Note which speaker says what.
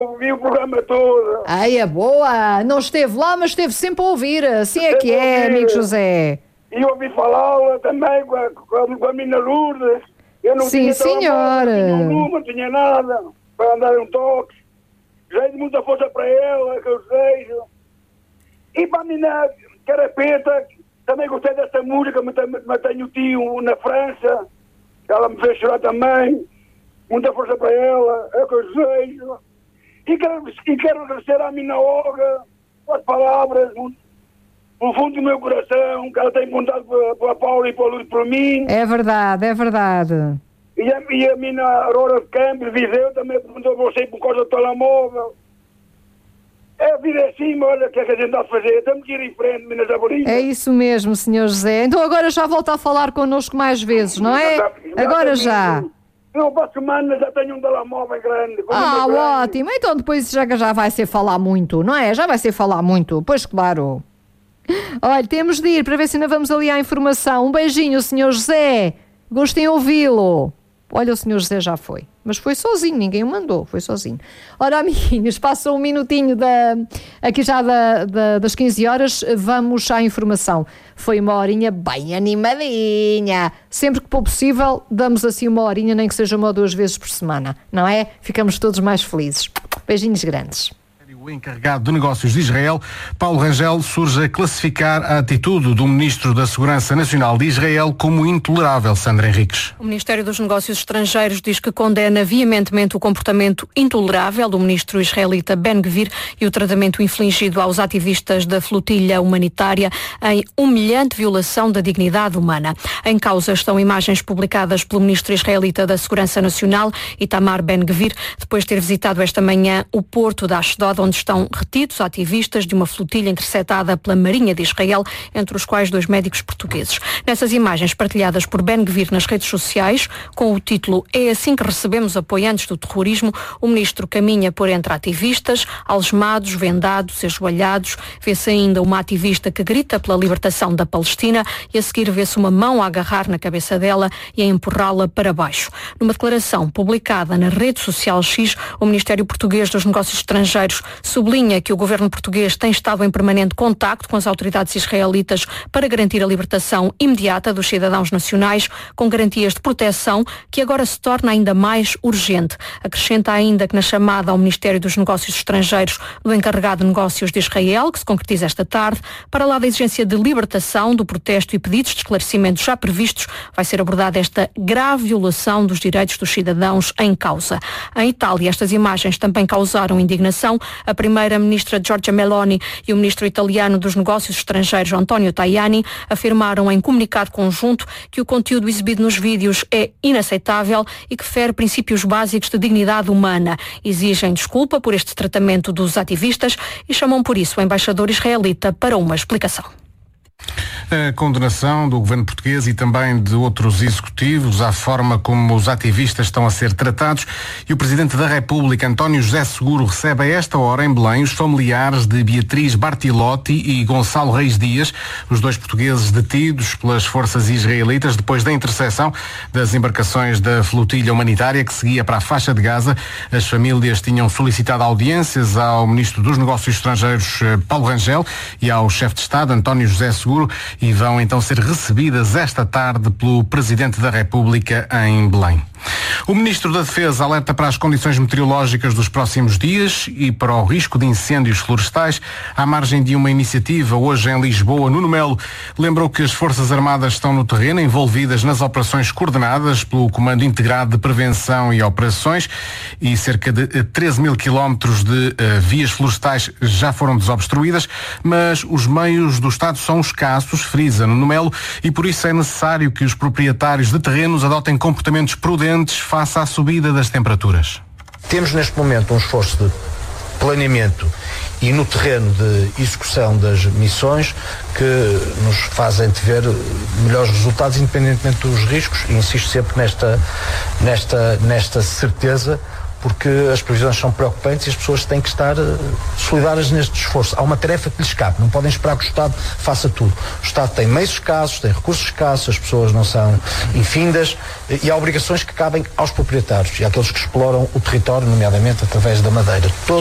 Speaker 1: ouvi o programa todo.
Speaker 2: Ai, é boa! Não esteve lá, mas esteve sempre a ouvir. Assim é que é, amigo José.
Speaker 1: E ouvi falá-la também com a mina Lourdes. Eu não
Speaker 2: Sim,
Speaker 1: tinha
Speaker 2: senhor.
Speaker 1: não tinha nada para andar um toque. Desejo muita força para ela, que eu desejo. E para a mina Carapeta, também gostei dessa música, mas tenho tio na França. Ela me fez chorar também. Muita força para ela, é o que eu desejo. E quero agradecer à mina Olga, as palavras, no fundo do meu coração, que ela tem contado para a Paula e para o Luís por mim.
Speaker 2: É verdade, é verdade.
Speaker 1: E a mina Aurora de Campos, Viseu, também perguntou a você por causa do telemóvel. É a vida é assim, olha, o que é que a gente está a fazer? Temos que ir em frente, Minas Aborígenes.
Speaker 2: É isso mesmo, Sr. José. Então agora já volta a falar connosco mais vezes, não é? Agora já.
Speaker 1: Eu, para a semana, já tenho um telemóvel grande.
Speaker 2: Ótimo. Então depois já vai ser falar muito, não é? Já vai ser falar muito. Pois claro. Olha, temos de ir para ver se ainda vamos ali à informação. Um beijinho, Sr. José. Gostei de ouvi-lo. Olha, o Sr. José já foi. Mas foi sozinho, ninguém o mandou, foi sozinho. Ora, amiguinhos, passa um minutinho aqui já das 15 horas, vamos à informação. Foi uma horinha bem animadinha. Sempre que for possível, damos assim uma horinha, nem que seja 1 ou 2 vezes por semana, não é? Ficamos todos mais felizes. Beijinhos grandes.
Speaker 3: O encarregado de negócios de Israel, Paulo Rangel, surge a classificar a atitude do Ministro da Segurança Nacional de Israel como intolerável. Sandra Henriques.
Speaker 4: O Ministério dos Negócios Estrangeiros diz que condena veementemente o comportamento intolerável do ministro israelita Ben-Gvir e o tratamento infligido aos ativistas da flotilha humanitária em humilhante violação da dignidade humana. Em causa estão imagens publicadas pelo ministro israelita da Segurança Nacional, Itamar Ben-Gvir, depois de ter visitado esta manhã o porto de Ashdod, onde estão retidos ativistas de uma flotilha interceptada pela Marinha de Israel, entre os quais 2 médicos portugueses. Nessas imagens partilhadas por Ben-Gvir nas redes sociais, com o título "É assim que recebemos apoiantes do terrorismo", o ministro caminha por entre ativistas, algemados, vendados, ajoelhados. Vê-se ainda uma ativista que grita pela libertação da Palestina e a seguir vê-se uma mão a agarrar na cabeça dela e a empurrá-la para baixo. Numa declaração publicada na rede social X, o Ministério Português dos Negócios Estrangeiros sublinha que o governo português tem estado em permanente contacto com as autoridades israelitas para garantir a libertação imediata dos cidadãos nacionais, com garantias de proteção que agora se torna ainda mais urgente. Acrescenta ainda que na chamada ao Ministério dos Negócios Estrangeiros do encarregado de negócios de Israel, que se concretiza esta tarde, para lá da exigência de libertação, do protesto e pedidos de esclarecimento já previstos, vai ser abordada esta grave violação dos direitos dos cidadãos em causa. Em Itália, estas imagens também causaram indignação. A primeira-ministra Giorgia Meloni e o ministro italiano dos Negócios Estrangeiros, Antonio Tajani, afirmaram em comunicado conjunto que o conteúdo exibido nos vídeos é inaceitável e que fere princípios básicos de dignidade humana. Exigem desculpa por este tratamento dos ativistas e chamam por isso o embaixador israelita para uma explicação.
Speaker 3: A condenação do governo português e também de outros executivos à forma como os ativistas estão a ser tratados, e o Presidente da República, António José Seguro, recebe a esta hora em Belém os familiares de Beatriz Bartilotti e Gonçalo Reis Dias, os 2 portugueses detidos pelas forças israelitas depois da interseção das embarcações da flotilha humanitária que seguia para a faixa de Gaza. As famílias tinham solicitado audiências ao Ministro dos Negócios Estrangeiros, Paulo Rangel, e ao Chefe de Estado, António José Seguro, e vão então ser recebidas esta tarde pelo Presidente da República em Belém. O Ministro da Defesa alerta para as condições meteorológicas dos próximos dias e para o risco de incêndios florestais à margem de uma iniciativa hoje em Lisboa. Nuno Melo lembrou que as Forças Armadas estão no terreno, envolvidas nas operações coordenadas pelo Comando Integrado de Prevenção e Operações, e cerca de 13 mil quilómetros de vias florestais já foram desobstruídas, mas os meios do Estado são escassos, frisa Nuno Melo, e por isso é necessário que os proprietários de terrenos adotem comportamentos prudentes face à subida das temperaturas.
Speaker 5: Temos neste momento um esforço de planeamento e no terreno de execução das missões que nos fazem ver melhores resultados independentemente dos riscos, e insisto sempre nesta certeza, porque as previsões são preocupantes e as pessoas têm que estar solidárias neste esforço. Há uma tarefa que lhes cabe, não podem esperar que o Estado faça tudo. O Estado tem meios escassos, tem recursos escassos, as pessoas não são infindas e há obrigações que cabem aos proprietários e àqueles que exploram o território, nomeadamente através da madeira.